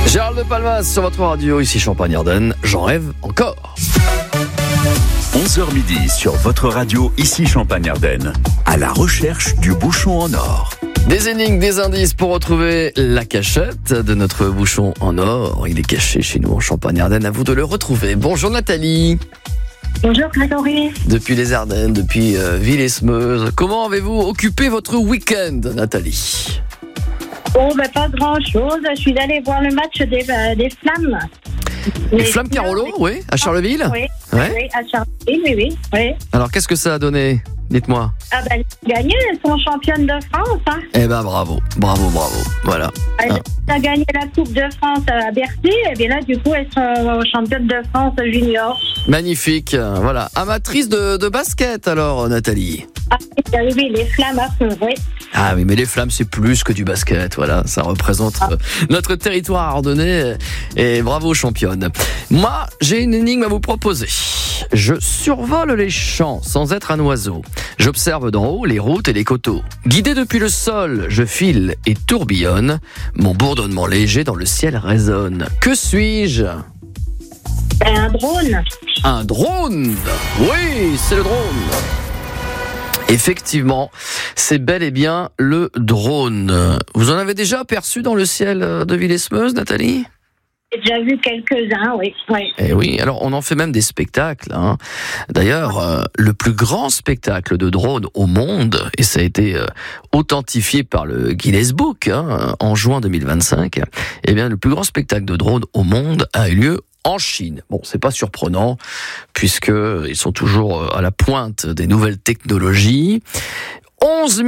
Gérald de Palmas sur votre radio, ici Champagne-Ardenne. J'en rêve encore. 11h midi sur votre radio, ici Champagne-Ardenne. À la recherche du bouchon en or. Des énigmes, des indices pour retrouver la cachette de notre bouchon en or. Il est caché chez nous en Champagne-Ardenne. À vous de le retrouver. Bonjour Nathalie. Bonjour Grégory. Depuis les Ardennes, depuis Villesmeuse. Comment avez-vous occupé votre week-end, Nathalie? Oh, pas grand-chose. Je suis allée voir le match des Flammes. Les Flammes Carolo, oui, à Charleville. Oui, Ouais. oui, à Charleville, oui. Alors, qu'est-ce que ça a donné? Dites-moi. Ah ben, elles ont gagné, elles sont championnes de France. Hein. Eh ben, bravo. Voilà. Elles ont gagné la Coupe de France à Bercy, et bien là, du coup, elles sont championnes de France junior. Magnifique. Voilà. Amatrice de basket, alors, Nathalie. Ah oui, les Flammes à fond, oui. Ah oui, mais les Flammes, c'est plus que du basket. Voilà, ça représente notre territoire ardennais. Et bravo, championne. Moi, j'ai une énigme à vous proposer. Je survole les champs sans être un oiseau. J'observe d'en haut les routes et les coteaux. Guidé depuis le sol, je file et tourbillonne. Mon bourdonnement léger dans le ciel résonne. Que suis-je ? Un drone. Un drone ? Oui, c'est le drone. Effectivement, c'est bel et bien le drone. Vous en avez déjà aperçu dans le ciel de Villesmeuse, Nathalie ? J'ai déjà vu quelques-uns, oui. Eh oui, alors on en fait même des spectacles. Hein. D'ailleurs, le plus grand spectacle de drone au monde, et ça a été authentifié par le Guinness Book en juin 2025, eh bien le plus grand spectacle de drone au monde a eu lieu en Chine. Bon, c'est pas surprenant, puisque ils sont toujours à la pointe des nouvelles technologies. 11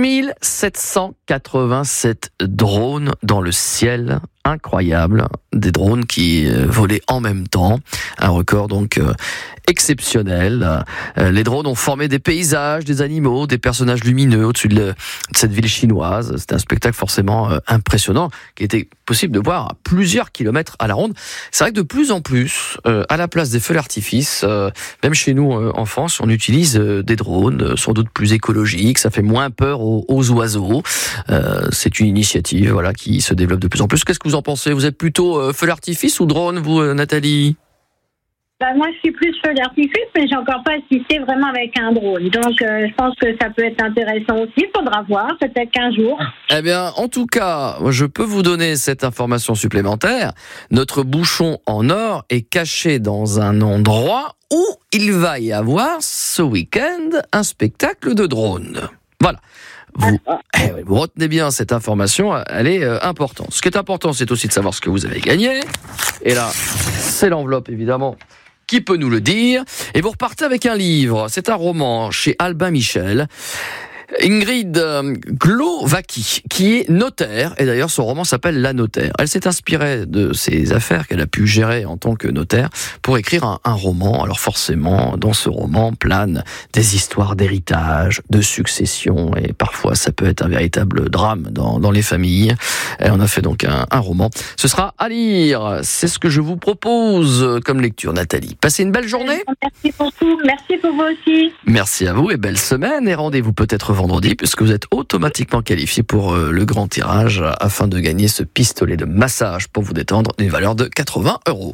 787 drones dans le ciel, incroyable, des drones qui volaient en même temps, un record donc exceptionnel. Les drones ont formé des paysages, des animaux, des personnages lumineux au-dessus de cette ville chinoise. C'était un spectacle forcément impressionnant qui était possible de voir à plusieurs kilomètres à la ronde. C'est vrai que de plus en plus, à la place des feux d'artifice, même chez nous en France, on utilise des drones, sans doute plus écologiques, ça fait moins peur aux oiseaux. C'est une initiative voilà, qui se développe de plus en plus. Qu'est-ce que vous en pensez ? Vous êtes plutôt feu d'artifice ou drone, vous, Nathalie ? Moi, je suis plus feu d'artifice, mais j'ai encore pas assisté vraiment avec un drone. Donc, je pense que ça peut être intéressant aussi. Il faudra voir, peut-être qu'un jour. Eh bien, en tout cas, je peux vous donner cette information supplémentaire. Notre bouchon en or est caché dans un endroit où il va y avoir ce week-end un spectacle de drone. Voilà. Vous retenez bien cette information, elle est importante. Ce qui est important, c'est aussi de savoir ce que vous avez gagné. Et là, c'est l'enveloppe, évidemment, qui peut nous le dire. Et vous repartez avec un livre. C'est un roman chez Albin Michel. Ingrid Glovacki, qui est notaire, et d'ailleurs son roman s'appelle La Notaire. Elle s'est inspirée de ses affaires qu'elle a pu gérer en tant que notaire pour écrire un roman. Alors forcément, dans ce roman planent des histoires d'héritage, de succession, et parfois ça peut être un véritable drame dans les familles. Et on a fait donc un roman. Ce sera à lire. C'est ce que je vous propose comme lecture, Nathalie. Passez une belle journée. Merci beaucoup. Merci pour vous aussi. Merci à vous et belle semaine. Et rendez-vous peut-être vendredi, puisque vous êtes automatiquement qualifié pour le grand tirage afin de gagner ce pistolet de massage pour vous détendre d'une valeur de 80 €.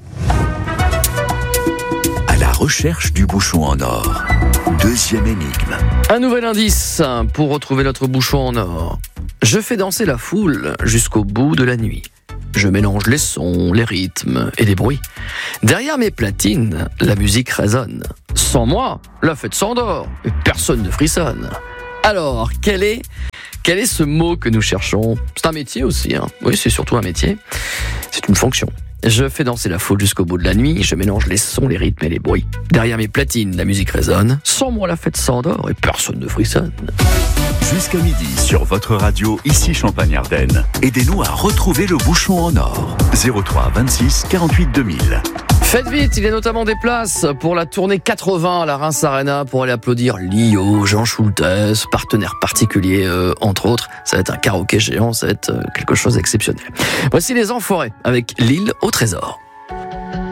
À la recherche du bouchon en or. Deuxième énigme. Un nouvel indice pour retrouver notre bouchon en or. Je fais danser la foule jusqu'au bout de la nuit. Je mélange les sons, les rythmes et les bruits. Derrière mes platines, la musique résonne. Sans moi, la fête s'endort et personne ne frissonne. Alors, quel est ce mot que nous cherchons ? C'est un métier aussi, hein. Oui, c'est surtout un métier. C'est une fonction. Je fais danser la foule jusqu'au bout de la nuit, je mélange les sons, les rythmes et les bruits. Derrière mes platines, la musique résonne. Sans moi, la fête s'endort et personne ne frissonne. Jusqu'à midi sur votre radio, ici Champagne-Ardenne. Aidez-nous à retrouver le bouchon en or. 03 26 48 2000. Faites vite, il y a notamment des places pour la tournée 80 à la Reims Arena pour aller applaudir Lio, Jean Schultes, partenaire particulier entre autres. Ça va être un karaoké géant, ça va être quelque chose d'exceptionnel. Voici les Enfoirés avec L'île au trésor.